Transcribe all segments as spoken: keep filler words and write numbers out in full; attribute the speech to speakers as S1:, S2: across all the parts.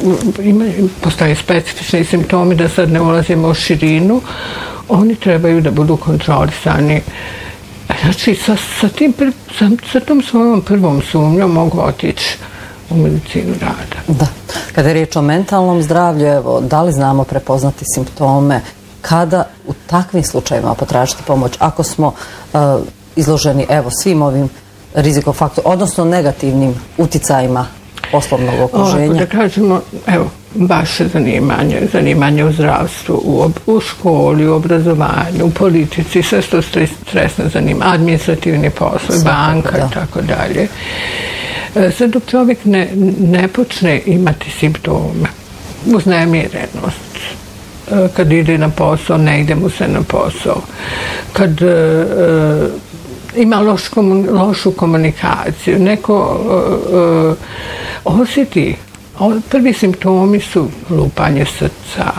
S1: ima, postoje specifični simptomi, da sad ne ulazimo u širinu, oni trebaju da budu kontrolisani. Znači, sa, sa, tim, sa, sa tom svojom prvom sumnjom mogu otići u medicinu rada.
S2: Da. Kada je riječ o mentalnom zdravlju, evo, da li znamo prepoznati simptome, kada u takvim slučajevima potražiti pomoć, ako smo uh, izloženi, evo, svim ovim rizikofaktorima, odnosno negativnim uticajima poslovnog okruženja?
S1: O, da kažemo, evo, vaše zanimanje, zanimanje u zdravstvu, u, ob, u školi, u obrazovanju, u politici, sve to stresno zanima, administrativni poslovi, banka i tako dalje. Sad dok čovjek ne, ne počne imati simptome, uznemirenost, kad ide na posao, ne ide mu se na posao, kad uh, ima loš komun, lošu komunikaciju, neko uh, uh, osjeti. Prvi simptomi su lupanje srca,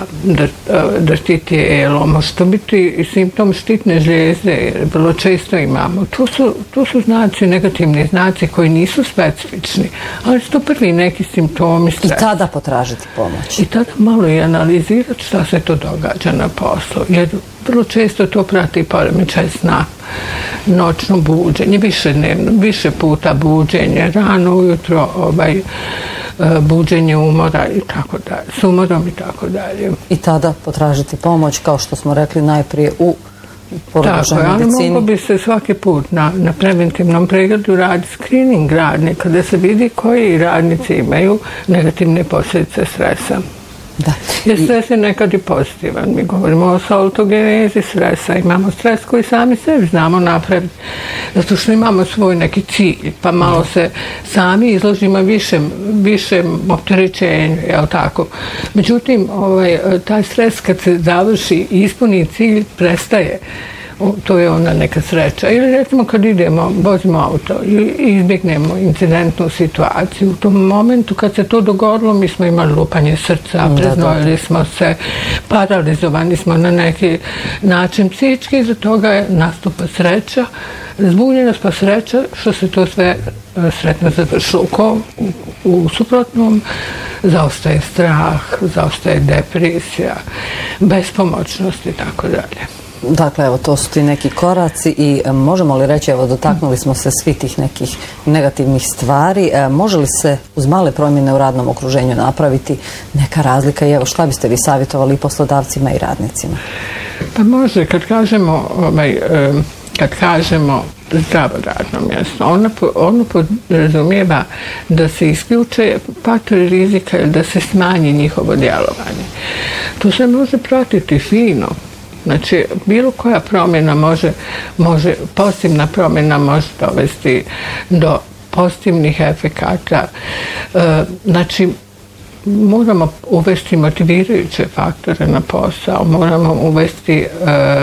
S1: drhtiti elo, može to biti i simptom štitne žlijezde, vrlo često imamo. To su, to su znaci, negativni znaci koji nisu specifični, ali su to prvi neki simptomi stresa.
S2: I tada potražiti pomoć.
S1: I tada malo i analizirati šta se to događa na poslu, jer vrlo često to prati poremećaj sna, noćno buđenje, više dnevno, više puta buđenje, rano ujutro, ovaj, buđenje umora i tako dalje, s umorom i tako dalje.
S2: I tada potražiti pomoć, kao što smo rekli, najprije u porodičnoj medicini.
S1: Tako, ali mogu bi se svaki put na, na preventivnom pregledu raditi screening radnika, da se vidi koji radnici imaju negativne posljedice stresa.
S2: Da.
S1: Jer stres je nekad i pozitivan. Mi govorimo o saltogenezi stresa. Imamo stres koji sami sebi znamo napraviti. Zato što imamo svoj neki cilj, pa malo se sami izložimo višem, višem opterećenju, jel tako? Međutim, ovaj, taj stres kad se završi i ispuni cilj, prestaje. To je onda neka sreća. Ili recimo kad idemo, vozimo auto i izbjegnemo incidentnu situaciju, u tom momentu kad se to dogodilo, mi smo imali lupanje srca, preznojili smo se, paralizovani smo na neki način psihički, iza toga je nastupa sreća, zbunjenost pa sreća, što se to sve sretno završilo. Ko u, u suprotnom zaostaje strah, zaostaje depresija, bespomoćnost i tako dalje.
S2: Dakle, evo, to su ti neki koraci i e, možemo li reći, evo, dotaknuli smo se svi tih nekih negativnih stvari, e, može li se uz male promjene u radnom okruženju napraviti neka razlika i evo, šta biste vi savjetovali i poslodavcima i radnicima?
S1: Pa može, kad kažemo, ovaj, e, kad kažemo zdravo radno mjesto, ono, ono podrazumijeva da se isključe faktori rizika ili da se smanji njihovo djelovanje. To se može pratiti fino. Znači, bilo koja promjena može, može, pozitivna promjena može dovesti do pozitivnih efekata. E, znači, moramo uvesti motivirajuće faktore na posao, moramo uvesti, e,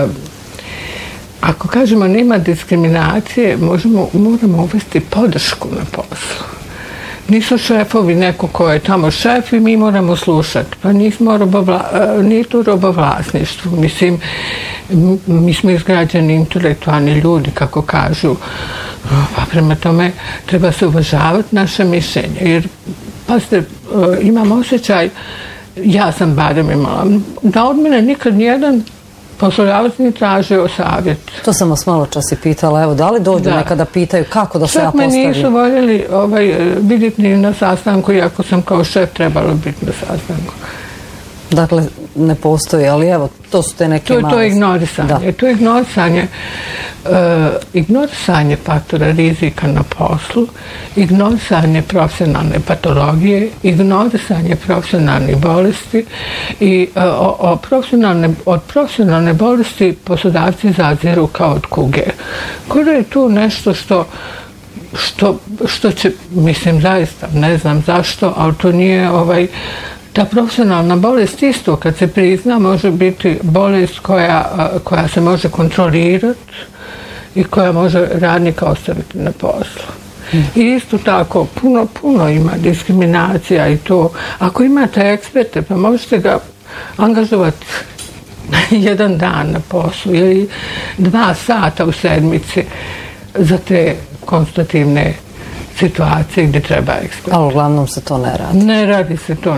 S1: ako kažemo nema diskriminacije, možemo, moramo uvesti podršku na poslu. Nisu šefovi neko ko je tamo šef i mi moramo slušati. Pa nismo robovla, nije to robovlasništvo. Mislim, mi smo izgrađeni intelektualni ljudi, kako kažu. Pa prema tome treba se uvažavati naše mišljenje. Jer, pazite, imam osjećaj, ja sam barem imala, da od mene nikad nijedan poslodavac mi tražio savjet.
S2: To sam vas malo čas i pitala. Evo, da li dođu da. nekada pitaju kako da se ja postavim?
S1: Čak me nisu voljeli ovaj, vidjeti ni na sastanku, iako sam kao šef trebala biti na sastanku.
S2: Dakle, ne postoji, ali evo, to su te neke
S1: to,
S2: male...
S1: To je ignorisanje. Da. To je ignorisanje, uh, ignorisanje faktora rizika na poslu, ignorisanje profesionalne patologije, ignorisanje profesionalnih bolesti i uh, o, o profesionalne, od profesionalne bolesti poslodavci zaziru kao od kuge. Kada je tu nešto što što, što će, mislim zaista, ne znam zašto, ali to nije ovaj ta profesionalna bolest isto kad se prizna može biti bolest koja, koja se može kontrolirati i koja može radnika ostaviti na poslu. I isto tako puno, puno ima diskriminacija i to. Ako imate eksperte pa možete ga angažovati jedan dan na poslu ili dva sata u sedmici za te konstativne situacije gdje treba ekspert.
S2: Ali uglavnom se to ne radi.
S1: Ne radi se to.